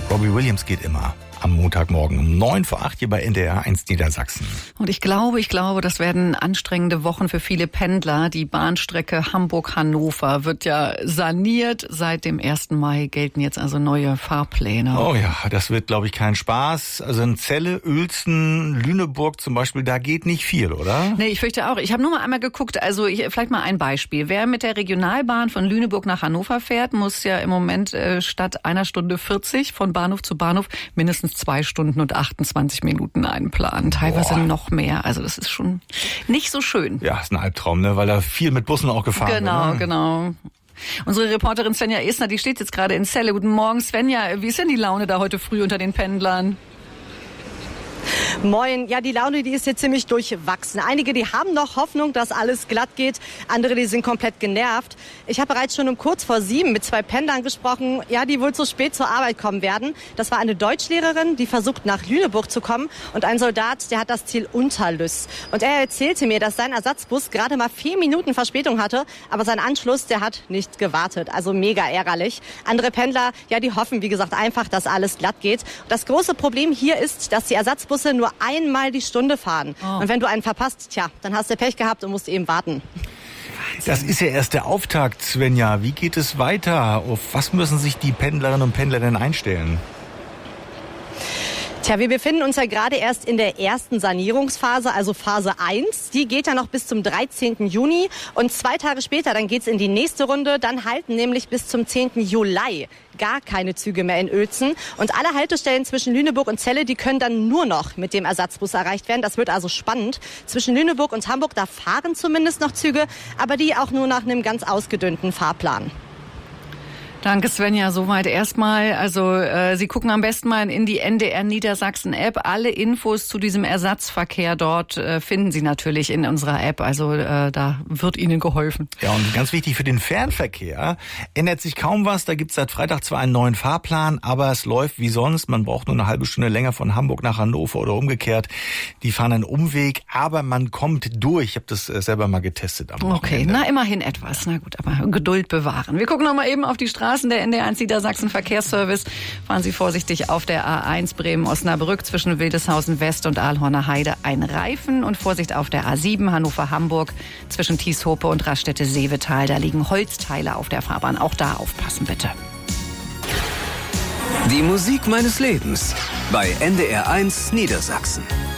Robbie Williams geht immer. Am Montagmorgen um 7:45 hier bei NDR 1 Niedersachsen. Und ich glaube, das werden anstrengende Wochen für viele Pendler. Die Bahnstrecke Hamburg-Hannover wird ja saniert. Seit dem 1. Mai gelten jetzt also neue Fahrpläne. Oh ja, das wird, glaube ich, kein Spaß. Also in Celle, Uelzen, Lüneburg zum Beispiel, da geht nicht viel, oder? Nee, ich fürchte auch. Ich habe nur mal einmal geguckt, also vielleicht mal ein Beispiel. Wer mit der Regionalbahn von Lüneburg nach Hannover fährt, muss ja im Moment statt 1 Stunde 40 von Bahnhof zu Bahnhof mindestens 2 Stunden und 28 Minuten einplanen. Teilweise noch mehr. Also das ist schon nicht so schön. Ja, ist ein Albtraum, ne? Weil da viel mit Bussen auch gefahren wird. Ne? Genau. Unsere Reporterin Svenja Esner, die steht jetzt gerade in Celle. Guten Morgen, Svenja. Wie ist denn die Laune da heute früh unter den Pendlern? Moin. Ja, die Laune, die ist hier ziemlich durchwachsen. Einige, die haben noch Hoffnung, dass alles glatt geht. Andere, die sind komplett genervt. Ich habe bereits schon um kurz vor 7 mit 2 Pendlern gesprochen, ja, die wohl zu spät zur Arbeit kommen werden. Das war eine Deutschlehrerin, die versucht nach Lüneburg zu kommen, und ein Soldat, der hat das Ziel Unterlüss. Und er erzählte mir, dass sein Ersatzbus gerade mal 4 Minuten Verspätung hatte, aber sein Anschluss, der hat nicht gewartet. Also mega ärgerlich. Andere Pendler, ja, die hoffen, wie gesagt, einfach, dass alles glatt geht. Und das große Problem hier ist, dass die Ersatzbusse nur einmal die Stunde fahren. Und wenn du einen verpasst, dann hast du Pech gehabt und musst eben warten. Das ist ja erst der Auftakt, Svenja. Wie geht es weiter? Auf was müssen sich die Pendlerinnen und Pendler denn einstellen? Tja, wir befinden uns ja gerade erst in der ersten Sanierungsphase, also Phase 1. Die geht ja noch bis zum 13. Juni. Und 2 Tage später, dann geht's in die nächste Runde. Dann halten nämlich bis zum 10. Juli gar keine Züge mehr in Uelzen. Und alle Haltestellen zwischen Lüneburg und Celle, die können dann nur noch mit dem Ersatzbus erreicht werden. Das wird also spannend. Zwischen Lüneburg und Hamburg, da fahren zumindest noch Züge, aber die auch nur nach einem ganz ausgedünnten Fahrplan. Danke, Svenja. Soweit erstmal. Also Sie gucken am besten mal in die NDR Niedersachsen App. Alle Infos zu diesem Ersatzverkehr dort finden Sie natürlich in unserer App. Also da wird Ihnen geholfen. Ja, und ganz wichtig für den Fernverkehr ändert sich kaum was. Da gibt's seit Freitag zwar einen neuen Fahrplan, aber es läuft wie sonst. Man braucht nur eine halbe Stunde länger von Hamburg nach Hannover oder umgekehrt. Die fahren einen Umweg, aber man kommt durch. Ich habe das selber mal getestet am Wochenende. Okay, immerhin etwas. Na gut, aber Geduld bewahren. Wir gucken noch mal eben auf die Straße. Der NDR 1 Niedersachsen Verkehrsservice. Fahren Sie vorsichtig auf der A1 Bremen-Osnabrück zwischen Wildeshausen West und Aalhorner Heide ein Reifen, und Vorsicht auf der A7 Hannover-Hamburg zwischen Tieshope und Raststätte-Seevetal. Da liegen Holzteile auf der Fahrbahn. Auch da aufpassen, bitte. Die Musik meines Lebens bei NDR 1 Niedersachsen.